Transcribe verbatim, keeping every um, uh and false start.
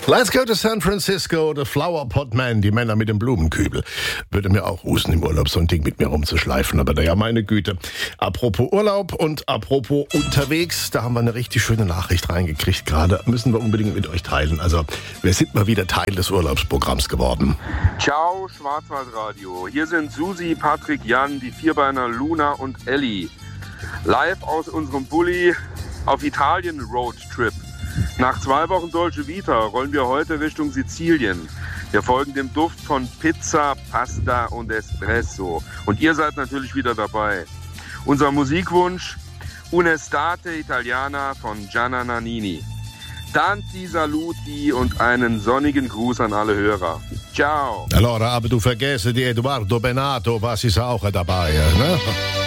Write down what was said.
Let's go to San Francisco, the Flower Pot Man, die Männer mit dem Blumenkübel. Würde mir auch rusen, im Urlaub so ein Ding mit mir rumzuschleifen, aber naja, meine Güte. Apropos Urlaub und apropos unterwegs, da haben wir eine richtig schöne Nachricht reingekriegt gerade. Müssen wir unbedingt mit euch teilen. Also, wir sind mal wieder Teil des Urlaubsprogramms geworden. Ciao, Schwarzwaldradio. Hier sind Susi, Patrick, Jan, die Vierbeiner Luna und Elli. Live aus unserem Bulli auf Italien Roadtrip. Nach zwei Wochen Dolce Vita rollen wir heute Richtung Sizilien. Wir folgen dem Duft von Pizza, Pasta und Espresso. Und ihr seid natürlich wieder dabei. Unser Musikwunsch: Un'estate Italiana von Gianna Nannini. Tanti saluti und einen sonnigen Gruß an alle Hörer. Ciao. Allora, aber du vergesse die Eduardo Benato, was ist auch dabei, ne?